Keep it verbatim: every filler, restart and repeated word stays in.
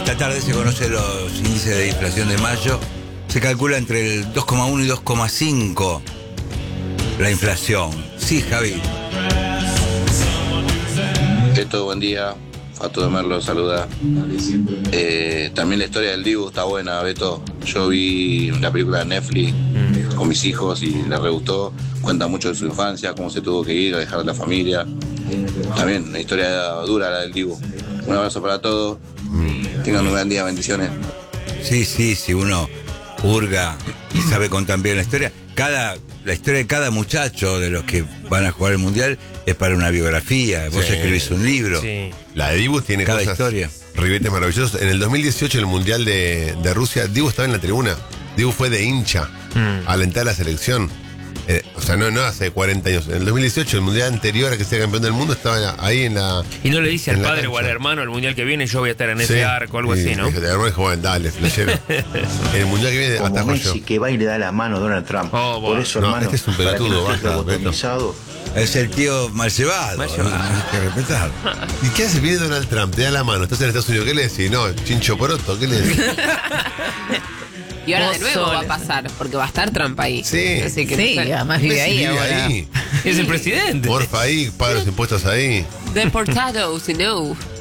Esta tarde se conocen los índices de inflación de mayo. Se calcula entre el dos coma uno y dos coma cinco la inflación. Sí, Javi. Beto, buen día. Fato de Merlo, saluda. Eh, también la historia del Dibu está buena, Beto. Yo vi la película de Netflix con mis hijos y les re gustó. Cuenta mucho de su infancia, cómo se tuvo que ir a dejar a la familia. También una historia dura la del Dibu. Un abrazo para todos. Tengan un gran día, bendiciones. Sí, sí, si uno hurga y sabe contar bien la historia. Cada, la historia de cada muchacho de los que van a jugar el Mundial es para una biografía. Vos Sí. escribís un libro. Sí. La de Dibu tiene Cada cosas, historia. ribetes maravillosos. En el dos mil dieciocho, en el Mundial de, de Rusia, Dibu estaba en la tribuna. Dibu fue de hincha Mm. a alentar a la selección. Eh, o sea, no, no hace cuarenta años. En el dos mil dieciocho, el Mundial anterior a que sea campeón del mundo, estaba ahí en la... Y no le dice al en la padre o al cancha. hermano el mundial que viene, yo voy a estar en Sí. ese arco, algo Y así, ¿no? dijo, el hermano dijo, bueno, dale, flashero. El Mundial que viene Como atajo Messi yo. que va y le da la mano a Donald Trump. Oh, Por bueno. eso, No, hermano, este es un para que pelotudo, no estés baja, Beto. lobotomizado, Es el tío mal llevado. Mal llevado. ¿no? Hay que respetar. ¿Y qué hace? Viene Donald Trump, te da la mano, estás en Estados Unidos, ¿qué le decís? No, chincho poroto, ¿qué le decís? Y ahora Vos de nuevo sola. va a pasar, porque va a estar Trump ahí. Sí. Así que Sí, no sé. además vive Messi ahí vive ahora. ahí. Es el presidente. Morfa ahí, paga los impuestos ahí. Deportados, no.